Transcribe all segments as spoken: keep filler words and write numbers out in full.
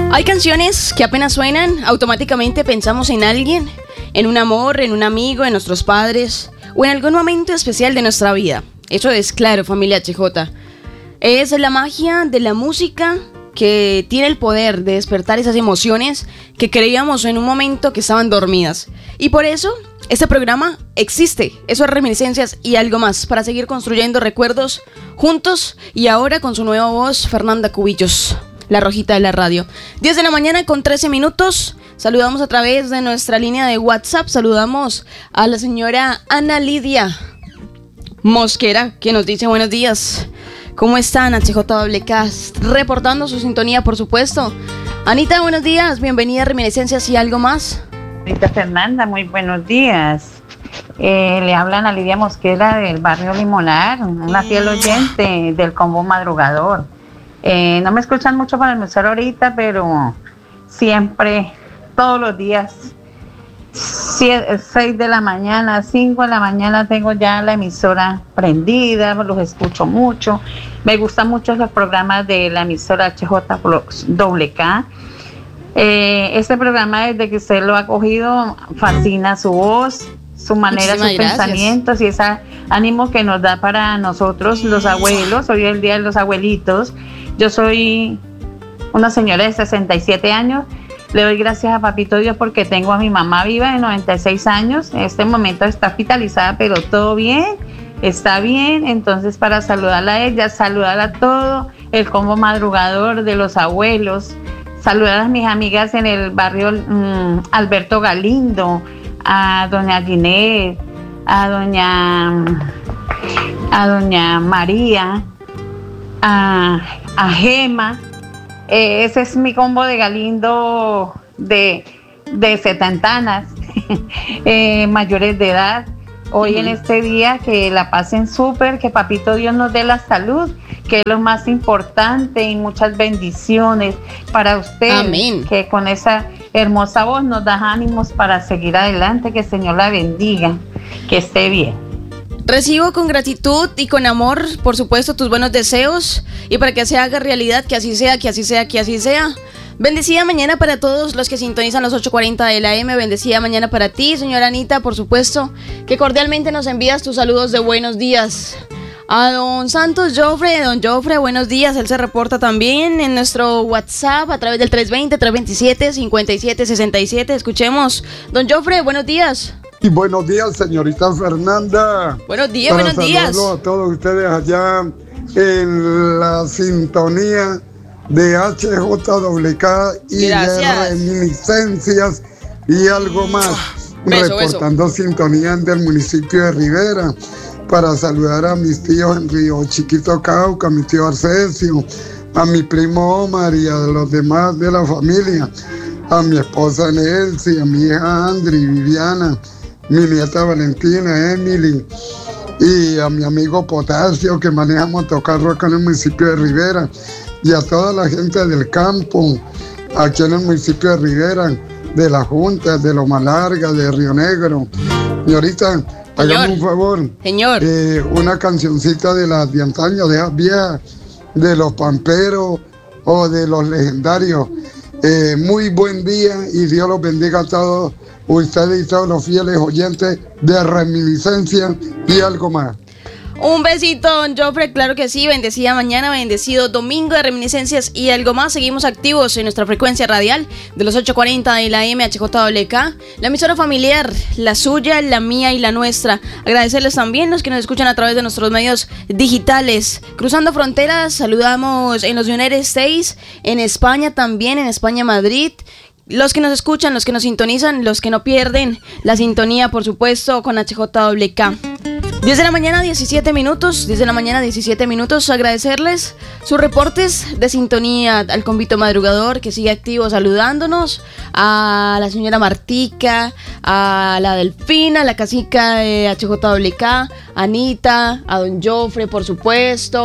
Hay canciones que apenas suenan, automáticamente pensamos en alguien, en un amor, en un amigo, en nuestros padres o en algún momento especial de nuestra vida. Eso es claro, familia H J. Es la magia de la música que tiene el poder de despertar esas emociones que creíamos en un momento que estaban dormidas. Y por eso este programa existe. Eso es Reminiscencias y algo más, para seguir construyendo recuerdos juntos, y ahora con su nueva voz, Fernanda Cubillos, la rojita de la radio. diez de la mañana con trece minutos. Saludamos a través de nuestra línea de WhatsApp. Saludamos a la señora Ana Lidia Mosquera, que nos dice buenos días. ¿Cómo están? H J W K reportando su sintonía, por supuesto. Anita, buenos días. Bienvenida a Reminiscencias y algo más. Anita Fernanda, muy buenos días. Eh, le hablan a Lidia Mosquera del barrio Limonar, una fiel oyente del combo madrugador. Eh, no me escuchan mucho para el emisor ahorita, pero siempre, todos los días, seis de la mañana, cinco de la mañana, tengo ya la emisora prendida, los escucho mucho. Me gustan mucho los programas de la emisora H J W K. Eh, este programa, desde que usted lo ha cogido, fascina su voz, su manera, sus gracias. Pensamientos y ese ánimo que nos da para nosotros los abuelos. Hoy es el día de los abuelitos. Yo soy una señora de sesenta y siete años. Le doy gracias a Papito Dios porque tengo a mi mamá viva de noventa y seis años. En este momento está hospitalizada, pero todo bien, está bien. Entonces, para saludarla a ella, saludar a todo el combo madrugador de los abuelos, saludar a mis amigas en el barrio um, Alberto Galindo, a doña Ginette, a doña, a doña María, a, a Gema. Eh, ese es mi combo de Galindo de, de setentanas, eh, mayores de edad. Hoy, uh-huh, en este día, que la pasen súper, que Papito Dios nos dé la salud, que es lo más importante, y muchas bendiciones para usted. Amén. Que con esa hermosa voz nos da ánimos para seguir adelante, que el Señor la bendiga, que esté bien. Recibo con gratitud y con amor, por supuesto, tus buenos deseos, y para que se haga realidad, que así sea, que así sea, que así sea. Bendecida mañana para todos los que sintonizan los ocho cuarenta de la eme. Bendecida mañana para ti, señora Anita, por supuesto, que cordialmente nos envías tus saludos de buenos días. A don Santos Jofre, don Jofre, buenos días. Él se reporta también en nuestro WhatsApp a través del tres veinte, tres veintisiete, cincuenta y siete sesenta y siete. Escuchemos. Don Jofre, buenos días. Y buenos días, señorita Fernanda. Buenos días, Para buenos días. a todos ustedes allá en la sintonía de H J W K y gracias. De Reminiscencias y algo más. Beso, reportando beso. sintonía del municipio de Rivera, para saludar a mis tíos en Río Chiquito, Cauca, a mi tío Arcesio, a mi primo Omar y a los demás de la familia, a mi esposa Nelcy, a mi hija Andri, Viviana, mi nieta Valentina, Emily, y a mi amigo Potasio, que maneja motocarro acá en el municipio de Rivera, y a toda la gente del campo, aquí en el municipio de Rivera, de la Junta, de Loma Larga, de Río Negro. Y ahorita, hágame un favor, señor, eh, una cancioncita de las de antaño, de las viejas, de los pamperos o de los legendarios. Eh, muy buen día y Dios los bendiga a todos ustedes y todos los fieles oyentes de Reminiscencias y algo más. Un besito, don Jofre, claro que sí. Bendecida mañana, bendecido domingo de Reminiscencias y algo más. Seguimos activos en nuestra frecuencia radial de los ocho cuarenta de la eme, H J W K, la emisora familiar, la suya, la mía y la nuestra. Agradecerles también los que nos escuchan a través de nuestros medios digitales. Cruzando fronteras, saludamos en los United States, en España también, en España, Madrid. Los que nos escuchan, los que nos sintonizan, los que no pierden la sintonía, por supuesto, con H J W K. diez de la mañana, diecisiete minutos. diez de la mañana, diecisiete minutos. Agradecerles sus reportes de sintonía al convito madrugador, que sigue activo saludándonos. A la señora Martica, a la Delfina, a la cacica de H J W K, Anita, a don Jofre, por supuesto.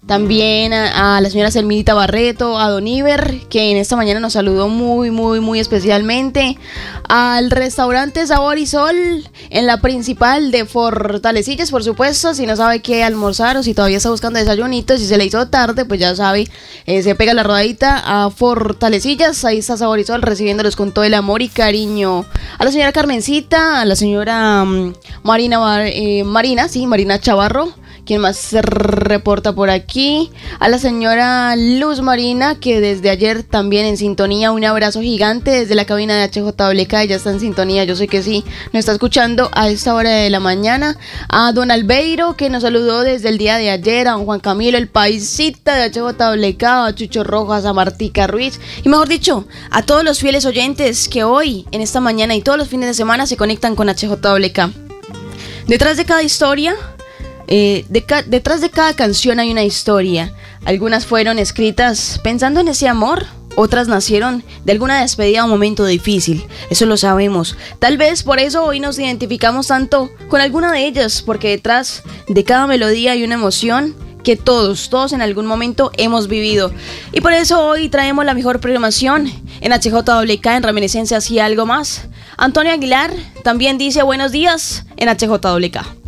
También a, a la señora Selmita Barreto, a Don Iber, que en esta mañana nos saludó muy, muy, muy especialmente. Al restaurante Sabor y Sol, en la principal de Fortalecillas, por supuesto. Si no sabe qué almorzar o si todavía está buscando desayunito, si se le hizo tarde, pues ya sabe, eh, se pega la rodadita a Fortalecillas. Ahí está Sabor y Sol recibiéndolos con todo el amor y cariño. A la señora Carmencita, a la señora um, Marina, eh, Marina, sí, Marina Chavarro. ¿Quién más se reporta por aquí? A la señora Luz Marina, que desde ayer también en sintonía. Un abrazo gigante desde la cabina de H J W K. Ella está en sintonía, yo sé que sí. Nos está escuchando a esta hora de la mañana. A don Albeiro, que nos saludó desde el día de ayer. A don Juan Camilo, el paisita de H J W K. A Chucho Rojas, a Martica Ruiz. Y mejor dicho, a todos los fieles oyentes que hoy, en esta mañana y todos los fines de semana se conectan con H J W K. Detrás de cada historia... Eh, de ca- detrás de cada canción hay una historia. Algunas fueron escritas pensando en ese amor, otras nacieron de alguna despedida o momento difícil. Eso lo sabemos. Tal vez por eso hoy nos identificamos tanto con alguna de ellas, porque detrás de cada melodía hay una emoción que todos, todos en algún momento hemos vivido. Y por eso hoy traemos la mejor programación en H J W K, en Reminiscencias y algo más. Antonio Aguilar también dice buenos días en H J W K.